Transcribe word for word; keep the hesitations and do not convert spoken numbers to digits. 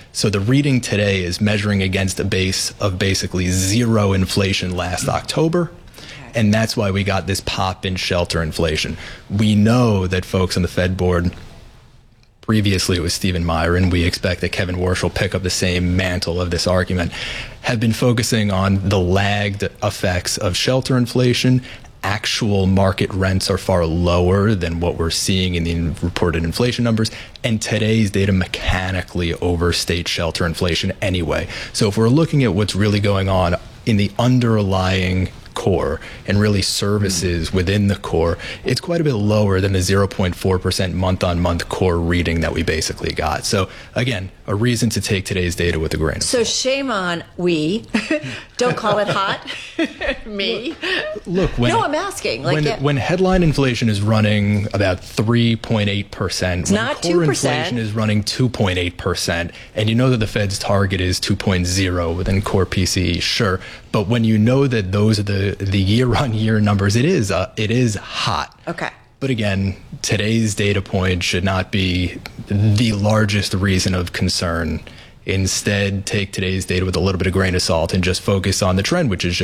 So the reading today is measuring against a base of basically zero inflation last October. And that's why we got this pop in shelter inflation. We know that folks on the Fed board, previously it was Stephen Myron, we expect that Kevin Warsh will pick up the same mantle of this argument, have been focusing on the lagged effects of shelter inflation. Actual market rents are far lower than what we're seeing in the reported inflation numbers, and today's data mechanically overstate shelter inflation anyway. So if we're looking at what's really going on in the underlying core and really services within the core, it's quite a bit lower than the zero point four percent month-on-month core reading that we basically got. So again, a reason to take today's data with a grain of so salt. Shame on we. Don't call it hot. Me. Look, when, no, I'm asking. Like, when, yeah. when headline inflation is running about three point eight percent, it's when not core two percent. inflation is running two point eight percent, and you know that the Fed's target is two point oh within core P C E, sure. But when you know that those are the, the year-on-year numbers, it is uh, it is hot. Okay. But again, today's data point should not be the largest reason of concern. Instead, take today's data with a little bit of grain of salt and just focus on the trend, which is